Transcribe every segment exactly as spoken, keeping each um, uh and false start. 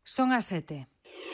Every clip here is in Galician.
Son as sete.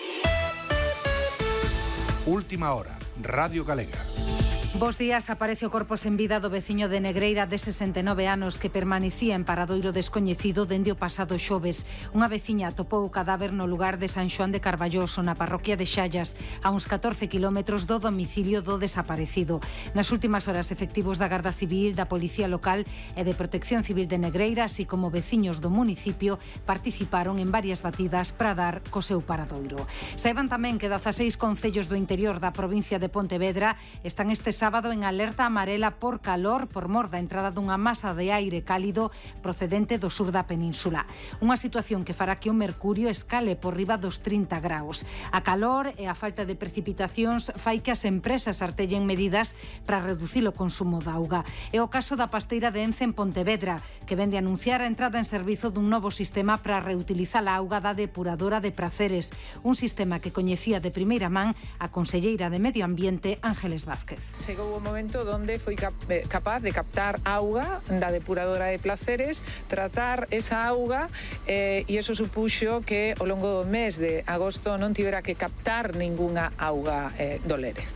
Última hora, Radio Galega. Bos días, aparece o corpo sen vida do veciño de Negreira de sesenta e nove anos que permanecía en paradoiro descoñecido dende o pasado xoves. Unha veciña atopou o cadáver no lugar de San Xoán de Carballoso, na parroquia de Xallas, a uns catorce kilómetros do domicilio do desaparecido. Nas últimas horas, efectivos da Garda Civil, da Policía Local e de Protección Civil de Negreira, así como veciños do municipio, participaron en varias batidas para dar co seu paradoiro. Saiban tamén que dezaseis concellos do interior da provincia de Pontevedra están este sábado en alerta amarela por calor por mor da entrada dunha masa de aire cálido procedente do sur da península. Unha situación que fará que o mercurio escale por riba dos trinta graus. A calor e a falta de precipitacións fai que as empresas artellen medidas para reducir o consumo da auga. É o caso da pasteira de Ence en Pontevedra, que vende anunciar a entrada en servizo dun novo sistema para reutilizar a auga da depuradora de Praceres, un sistema que coñecía de primeira man a conselleira de Medio Ambiente, Ángeles Vázquez. Chegou o momento onde foi capaz de captar auga da depuradora de Praceres, tratar esa auga eh, e iso supuxo que ao longo do mes de agosto non tivera que captar ningunha auga eh, do Lérez.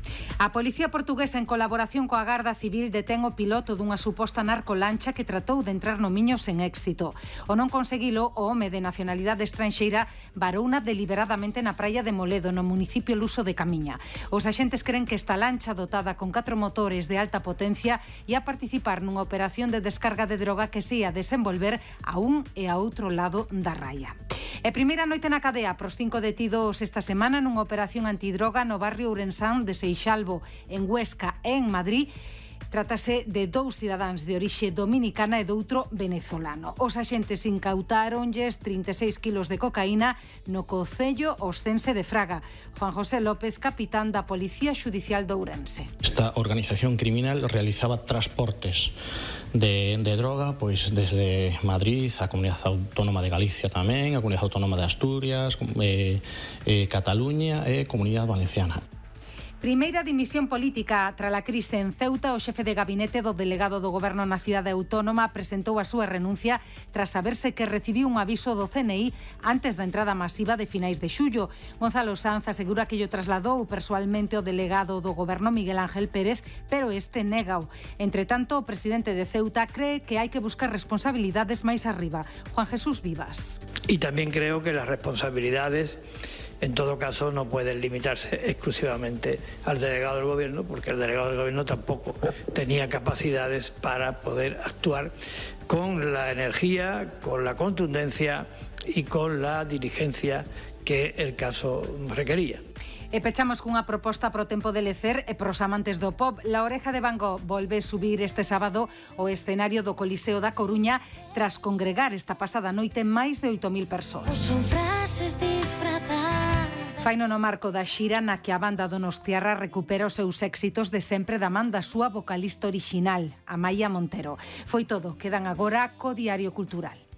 A Policía Portuguesa, en colaboración coa Garda Civil, detén o piloto dunha suposta narcolancha que tratou de entrar no Miño sen éxito. O non conseguilo, o home de nacionalidade estranxeira varouna deliberadamente na praia de Moledo, no municipio luso de Camiña. Os axentes creen que esta lancha dotada con catro motores de alta potencia ia participar nunha operación de descarga de droga que se ia desenvolver a un e a outro lado da raia. E primeira noite na cadea pros cinco detidos esta semana nunha operación antidroga no barrio Ourensán de Seixalbo, en Huesca e en Madrid. Trátase de dous cidadáns de orixe dominicana e doutro venezolano. Os axentes incautáronlles trinta e seis kilos de cocaína no concello oscense de Fraga. Juan José López, capitán da Policía Xudicial de Ourense. Esta organización criminal realizaba transportes de, de droga pois desde Madrid, a Comunidade Autónoma de Galicia tamén, a Comunidade Autónoma de Asturias, eh, eh, Cataluña e Comunidade Valenciana. Primeira dimisión política tras a crise en Ceuta. O xefe de gabinete do delegado do Goberno na cidade autónoma presentou a súa renuncia tras saberse que recibiu un aviso do C N I antes da entrada masiva de finais de xullo. Gonzalo Sanz asegura que llo trasladou persoalmente o delegado do Goberno Miguel Ángel Pérez, pero este négao. Entre tanto, o presidente de Ceuta cree que hai que buscar responsabilidades máis arriba. Juan Jesús Vivas. Y también creo que las responsabilidades en todo caso no pueden limitarse exclusivamente al delegado del gobierno, porque el delegado del gobierno tampoco tenía capacidades para poder actuar con la energía, con la contundencia y con la diligencia que el caso requería. E pechamos cunha proposta pro tempo de lecer e pros amantes do pop. La Oreja de Van Gogh volve subir este sábado o escenario do Coliseo da Coruña tras congregar esta pasada noite máis de oito mil persoas. Son frases disfrazadas. Faino no marco da xira na que a banda donostiarra recupera os seus éxitos de sempre da man da súa vocalista orixinal, Amaia Montero. Foi todo, quedan agora co Diario Cultural.